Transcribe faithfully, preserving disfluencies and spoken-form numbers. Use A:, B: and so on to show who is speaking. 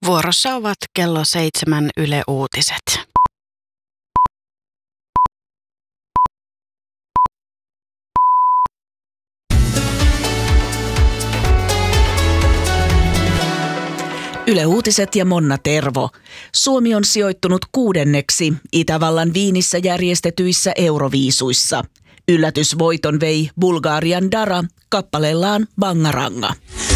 A: Vuorossa ovat kello seitsemän Yle Uutiset.
B: Yle Uutiset ja Monna Tervo. Suomi on sijoittunut kuudenneksi Itävallan Viinissä järjestetyissä Euroviisuissa. Yllätysvoiton vei Bulgarian Dara kappaleellaan Bangaranga.